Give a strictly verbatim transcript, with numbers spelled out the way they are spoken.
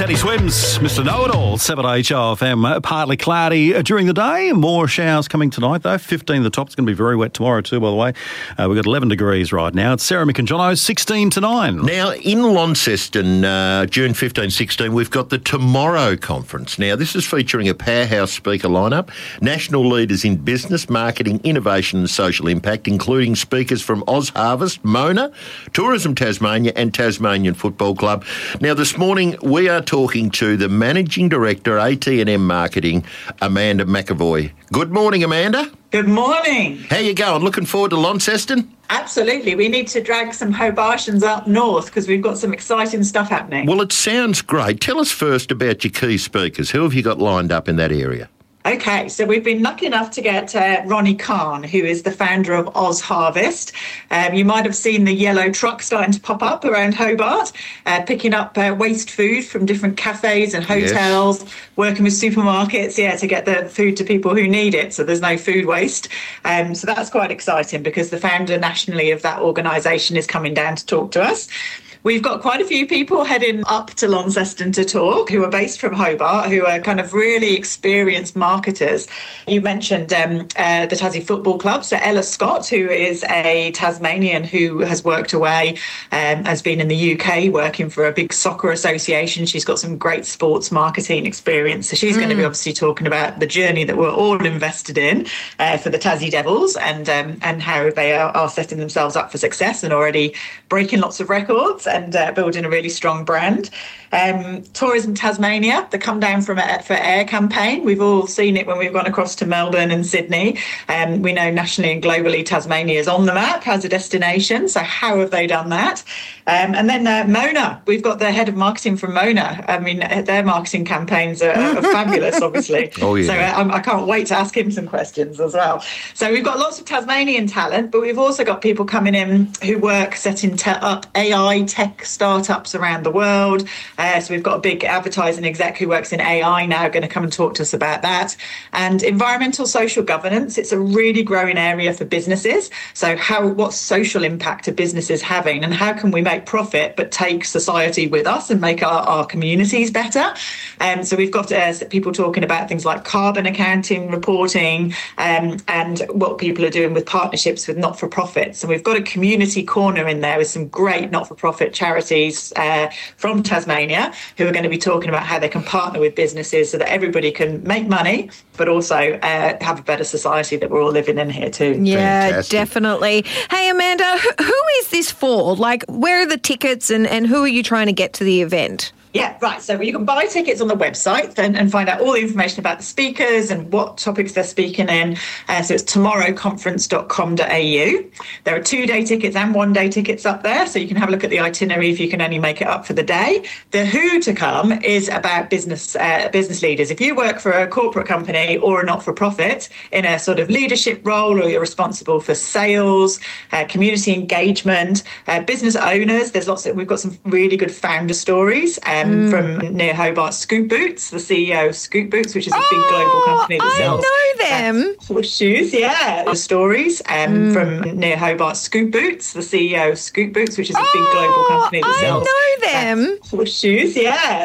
Teddy Swims, Mister Know-It-All, seven H O F M. Partly cloudy during the day. More showers coming tonight, though. fifteen the top. It's going to be very wet tomorrow, too, by the way. Uh, we've got eleven degrees right now. It's Sarah Mick and Jono, sixteen to nine. Now, in Launceston, uh, June fifteenth, sixteen, we've got the Tomorrow Conference. Now, this is featuring a powerhouse speaker lineup, national leaders in business, marketing, innovation and social impact, including speakers from Oz Harvest, Mona, Tourism Tasmania and Tasmanian Football Club. Now, this morning we are talking to the Managing Director, A T and M Marketing, Amanda McAvoy. Good morning, Amanda. Good morning. How you going? Looking forward to Launceston? Absolutely. We need to drag some Hobartians up north because we've got some exciting stuff happening. Well, it sounds great. Tell us first about your key speakers. Who have you got lined up in that area? Okay, so we've been lucky enough to get uh, Ronnie Khan, who is the founder of Oz Harvest. Um, you might have seen the yellow truck starting to pop up around Hobart, uh, picking up uh, waste food from different cafes and hotels, yes. Working with supermarkets, yeah, to get the food to people who need it, so there's no food waste. Um, so that's quite exciting because the founder nationally of that organisation is coming down to talk to us. We've got quite a few people heading up to Launceston to talk who are based from Hobart, who are kind of really experienced marketers. You mentioned um, uh, the Tassie Football Club. So Ella Scott, who is a Tasmanian who has worked away, um, has been in the U K working for a big soccer association. She's got some great sports marketing experience. So she's mm. going to be obviously talking about the journey that we're all invested in uh, for the Tassie Devils and um, and how they are, are setting themselves up for success and already breaking lots of records and uh, building a really strong brand. Um, Tourism Tasmania, the Come Down from for Air campaign. We've all seen it when we've gone across to Melbourne and Sydney. Um, we know nationally and globally Tasmania is on the map as a destination. So how have they done that? Um, and then uh, Mona, we've got the head of marketing from Mona. I mean, their marketing campaigns are, are fabulous, obviously. Oh, yeah. So uh, I can't wait to ask him some questions as well. So we've got lots of Tasmanian talent, but we've also got people coming in who work setting te- up A I tech startups around the world. Uh, so we've got a big advertising exec who works in A I now, going to come and talk to us about that. And environmental social governance, it's a really growing area for businesses. So how what social impact are businesses having and how can we make profit but take society with us and make our, our communities better? Um, so we've got uh, people talking about things like carbon accounting, reporting, um, and what people are doing with partnerships with not-for-profits. And we've got a community corner in there with some great not-for-profit charities uh, from Tasmania who are going to be talking about how they can partner with businesses so that everybody can make money but also uh, have a better society that we're all living in here too. Yeah, Fantastic. Definitely. Hey, Amanda, who is this for? Like, where are the tickets and, and who are you trying to get to the event? Yeah, right. So you can buy tickets on the website and, and find out all the information about the speakers and what topics they're speaking in. Uh, so it's tomorrow conference dot com dot a u. There are two-day tickets and one-day tickets up there, so you can have a look at the itinerary if you can only make it up for the day. The who to come is about business uh, business leaders. If you work for a corporate company or a not-for-profit in a sort of leadership role, or you're responsible for sales, uh, community engagement, uh, business owners, there's lots of, we've got some really good founder stories. Um, Mm. From near Hobart, Scoop Boots, the C E O of Scoop Boots, which is a oh, big global company that sells I know them. Uh, shoes, yeah. The stories um, mm. from near Hobart, Scoop Boots, the C E O of Scoop Boots, which is a big oh, global company that sells I know them. Uh, shoes, yeah.